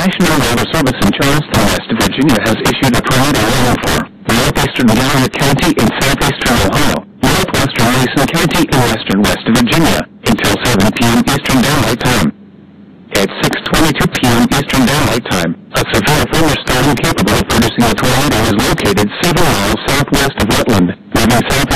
National Weather Service in Charleston, West Virginia has issued a tornado warning for northeastern Gallagher County in southeastern Ohio, northwestern Mason County in western West Virginia, until 7 p.m. Eastern Daylight Time. At 6:22 p.m. Eastern Daylight Time, a severe thunderstorm capable of producing a tornado is located several miles southwest of Rutland, moving south